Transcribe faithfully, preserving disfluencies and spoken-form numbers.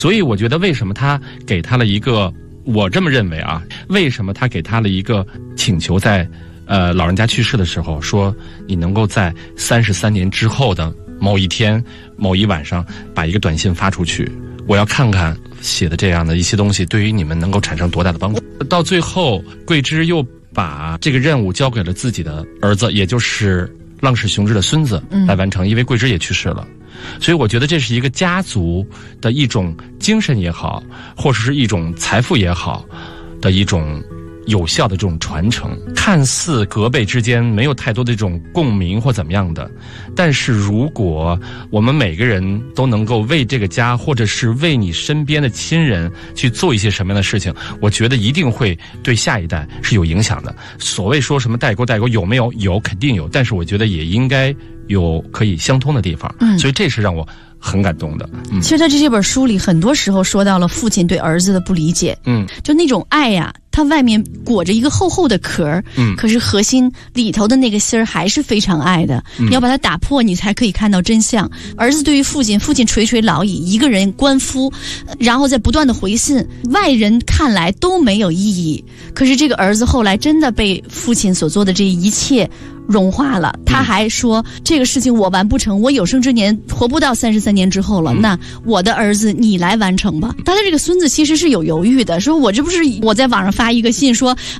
所以我觉得为什么他给他了一个，我这么认为啊，为什么他给他了一个请求在，呃，老人家去世的时候说，你能够在三十三年之后的某一天、某一晚上把一个短信发出去，我要看看写的这样的一些东西对于你们能够产生多大的帮助。到最后，桂枝又把这个任务交给了自己的儿子，也就是浪矢雄之的孙子来完成，因为桂枝也去世了。所以我觉得这是一个家族的一种精神也好，或者是一种财富也好的一种有效的这种传承。看似隔辈之间没有太多的这种共鸣或怎么样的，但是如果我们每个人都能够为这个家，或者是为你身边的亲人去做一些什么样的事情，我觉得一定会对下一代是有影响的。所谓说什么代沟代沟有没有？有，肯定有，但是我觉得也应该有可以相通的地方。嗯，所以这是让我很感动的。嗯， 其实在这本书里很多时候说到了父亲对儿子的不理解。嗯，就那种爱呀、啊，它外面裹着一个厚厚的壳，嗯，可是核心里头的那个心儿还是非常爱的。嗯，你要把它打破，你才可以看到真相。儿子对于父亲，父亲垂垂老矣，一个人官夫，然后再不断的回信，外人看来都没有意义。可是这个儿子后来真的被父亲所做的这一切融化了，他还说、嗯、这个事情我完不成，我有生之年活不到三十三年之后了、嗯、那我的儿子你来完成吧。他的这个孙子其实是有犹豫的，说我这不是我在网上发一个信说